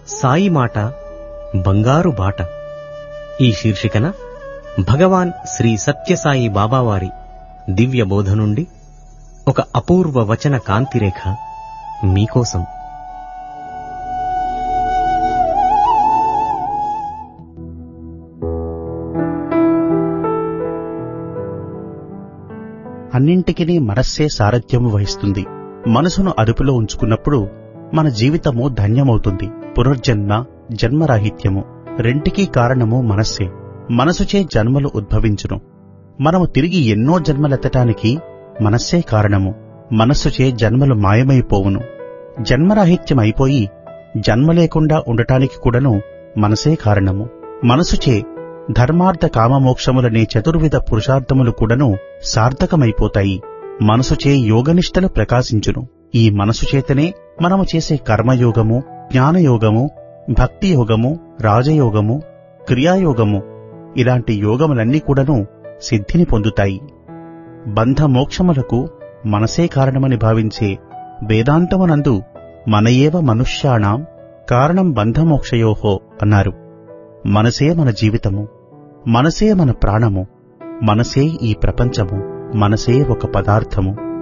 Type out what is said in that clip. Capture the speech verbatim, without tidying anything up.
సాయి మాట బంగారు బాట ఈ శీర్షికన భగవాన్ శ్రీ సత్యసాయి బాబావారి దివ్య బోధ నుండి ఒక అపూర్వ వచన కాంతిరేఖ మీకోసం. అన్నింటికీ మనస్సే సారథ్యము వహిస్తుంది. మనసును అదుపులో ఉంచుకున్నప్పుడు మన జీవితము ధన్యమవుతుంది. పునర్జన్మ, జన్మరాహిత్యము రెంటికీ కారణము మనస్సే. మనసుచే జన్మలు ఉద్భవించును. మనము తిరిగి ఎన్నో జన్మలెత్తటానికి మనస్సే కారణము. మనస్సుచే జన్మలు మాయమైపోవును. జన్మరాహిత్యమైపోయి జన్మ లేకుండా ఉండటానికి కూడాను మనసే కారణము. మనసుచే ధర్మార్థ కామమోక్షములనే చతుర్విధ పురుషార్థములు కూడాను సార్థకమైపోతాయి. మనసుచే యోగనిష్టలు ప్రకాశించును. ఈ మనసు చేతనే మనము చేసే కర్మయోగము, జ్ఞానయోగము, భక్తి యోగము, రాజయోగము, క్రియాయోగము ఇలాంటి యోగములన్నీ కూడాను సిద్ధిని పొందుతాయి. బంధమోక్షములకు మనసే కారణమని భావించే వేదాంతమునందు మనయేవ మనుష్యాణం కారణం బంధమోక్షయోహో అన్నారు. మనసే మన జీవితము, మనసే మన ప్రాణము, మనసే ఈ ప్రపంచము, మనసే ఒక పదార్థము.